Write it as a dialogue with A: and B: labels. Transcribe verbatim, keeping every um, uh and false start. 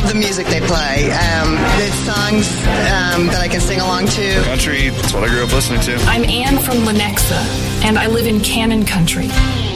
A: the music they play. Um, it's songs um, that I can sing along to.
B: Country, that's what I grew up listening to.
C: I'm Ann from Lenexa, and I live in Cannon Country.